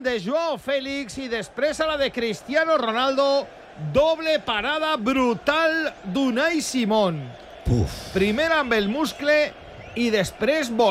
de Joao Félix i després a la de Cristiano Ronaldo. Doble parada brutal d'Unai Simón. Primer amb el muscle i després